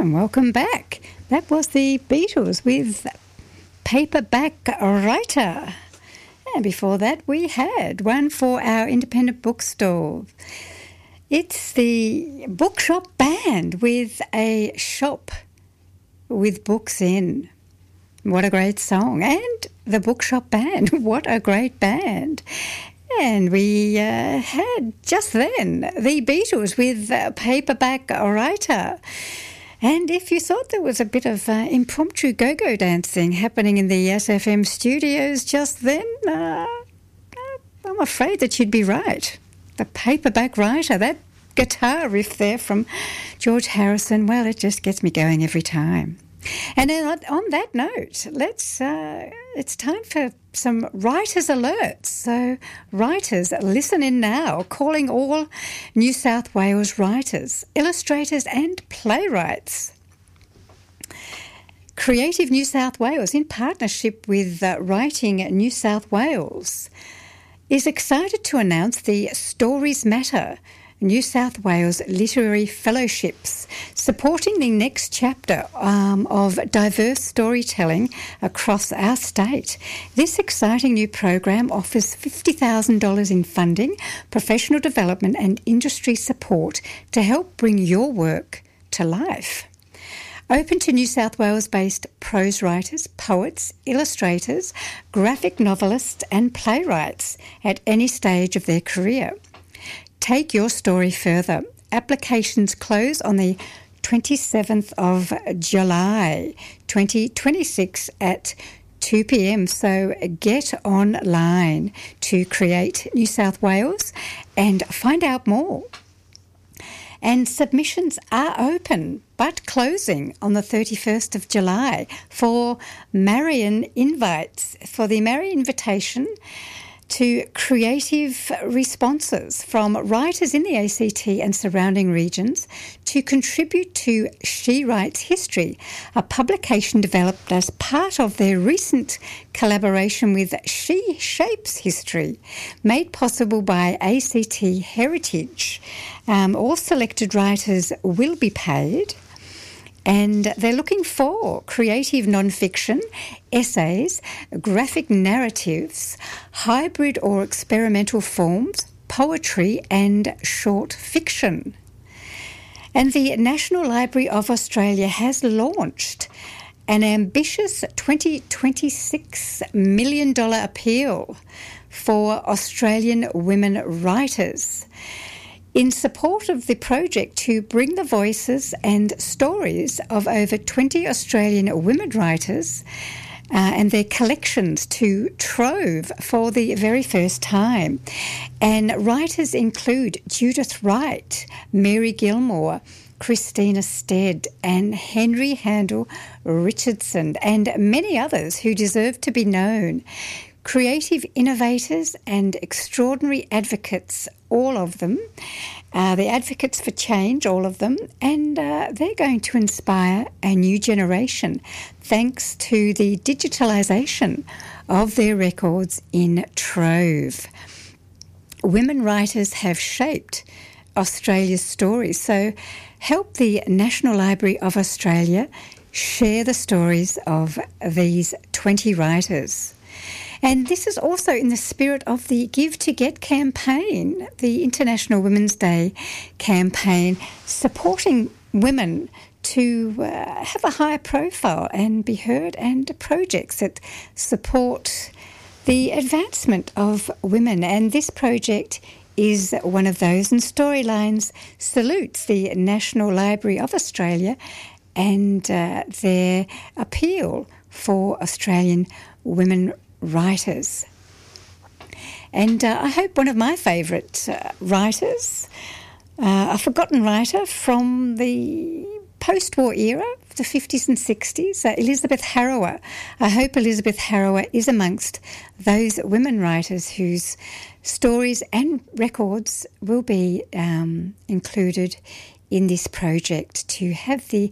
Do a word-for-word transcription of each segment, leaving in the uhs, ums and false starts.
And welcome back. That was the Beatles with Paperback Writer. And before that, we had one for our independent bookstore. It's the Bookshop Band with A Shop with Books In. What a great song. And the Bookshop Band. What a great band. And we uh, had just then the Beatles with uh, Paperback Writer. And if you thought there was a bit of uh, impromptu go-go dancing happening in the S F M studios just then, uh, I'm afraid that you'd be right. The Paperback Writer, that guitar riff there from George Harrison, well, it just gets me going every time. And then on that note, let's uh, it's time for some writers' alerts. So writers, listen in now, calling all New South Wales writers, illustrators and playwrights. Creative New South Wales, in partnership with uh, Writing New South Wales, is excited to announce the Stories Matter New South Wales Literary Fellowships, supporting the next chapter um, of diverse storytelling across our state. This exciting new program offers fifty thousand dollars in funding, professional development and industry support to help bring your work to life. Open to New South Wales-based prose writers, poets, illustrators, graphic novelists and playwrights at any stage of their career. Take your story further. Applications close on the twenty-seventh of July twenty twenty-six at two p.m. So get online to Create New South Wales and find out more. And submissions are open but closing on the thirty-first of July for Marion Invites, for the Marion Invitation to creative responses from writers in the A C T and surrounding regions to contribute to She Writes History, a publication developed as part of their recent collaboration with She Shapes History, made possible by A C T Heritage. Um, all selected writers will be paid, and they're looking for creative non-fiction, essays, graphic narratives, hybrid or experimental forms, poetry and short fiction. And the National Library of Australia has launched an ambitious twenty twenty-six million dollars appeal for Australian women writers, in support of the project to bring the voices and stories of over twenty Australian women writers uh, and their collections to Trove for the very first time. And writers include Judith Wright, Mary Gilmore, Christina Stead and Henry Handel Richardson, and many others who deserve to be known. Creative innovators and extraordinary advocates, all of them. Uh, the advocates for change, all of them. And uh, they're going to inspire a new generation thanks to the digitalisation of their records in Trove. Women writers have shaped Australia's stories, so help the National Library of Australia share the stories of these twenty writers. And this is also in the spirit of the Give to Get campaign, the International Women's Day campaign, supporting women to uh, have a higher profile and be heard, and projects that support the advancement of women. And this project is one of those, and Storylines salutes the National Library of Australia and uh, their appeal for Australian women writers. And uh, I hope one of my favourite uh, writers, uh, a forgotten writer from the post-war era, the fifties and sixties, uh, Elizabeth Harrower. I hope Elizabeth Harrower is amongst those women writers whose stories and records will be um, included in this project, to have the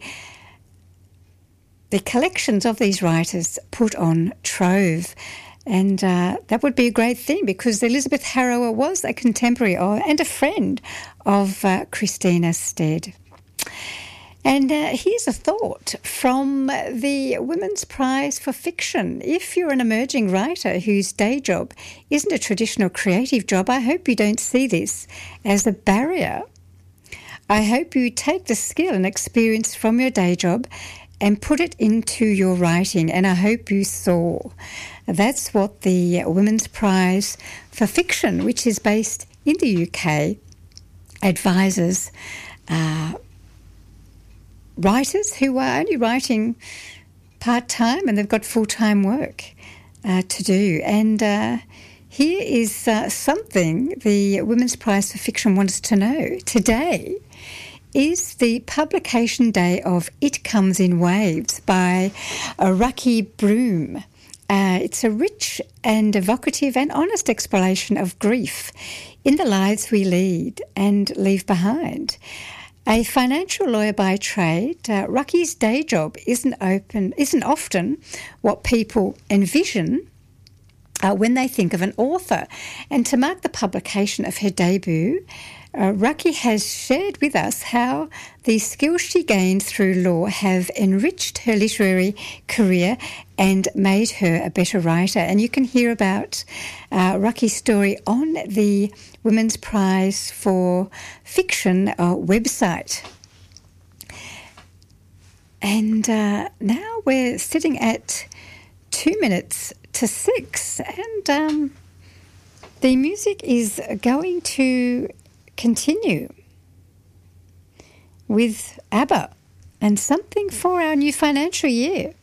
the collections of these writers put on Trove. And uh, that would be a great thing, because Elizabeth Harrower was a contemporary of, and a friend of uh, Christina Stead. And uh, here's a thought from the Women's Prize for Fiction. If you're an emerging writer whose day job isn't a traditional creative job, I hope you don't see this as a barrier. I hope you take the skill and experience from your day job and put it into your writing, and I hope you soar. That's what the Women's Prize for Fiction, which is based in the U K, advises uh, writers who are only writing part-time and they've got full-time work uh, to do. And uh, here is uh, something the Women's Prize for Fiction wants to know. Today is the publication day of It Comes in Waves by uh, Ruckie Broom. Uh, it's a rich and evocative and honest exploration of grief in the lives we lead and leave behind. A financial lawyer by trade, uh, Ruckie's day job isn't open, isn't often what people envision uh, when they think of an author. And to mark the publication of her debut, uh, Ruckie has shared with us how the skills she gained through law have enriched her literary career and made her a better writer. And you can hear about uh, Ruckie's story on the Women's Prize for Fiction uh, website. And uh, now we're sitting at two minutes to six, and um, the music is going to continue with ABBA and something for our new financial year.